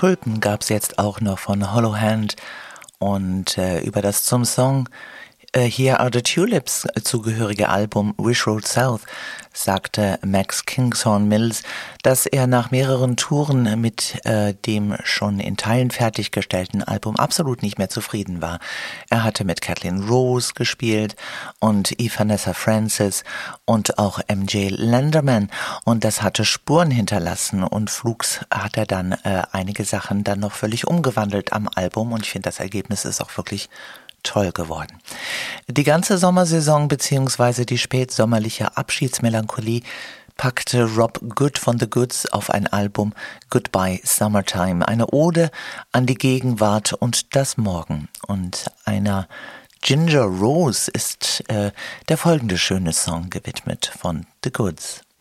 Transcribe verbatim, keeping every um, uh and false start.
Tulpen gab's jetzt auch noch von Hollow Hand und äh, über das zum Song äh, Here Are the Tulips zugehörige Album Wish Road South sagte Max Kingshorn Mills, dass er nach mehreren Touren mit äh, dem schon in Teilen fertiggestellten Album absolut nicht mehr zufrieden war. Er hatte mit Kathleen Rose gespielt und Evanessa Francis und auch M J Lenderman und das hatte Spuren hinterlassen und flugs hat er dann äh, einige Sachen dann noch völlig umgewandelt am Album und ich finde, das Ergebnis ist auch wirklich toll geworden. Die ganze Sommersaison bzw. die spätsommerliche Abschiedsmelancholie packte Rob Good von The Goods auf ein Album Goodbye Summertime, eine Ode an die Gegenwart und das Morgen. Und einer Ginger Rose ist äh, der folgende schöne Song gewidmet von The Goods.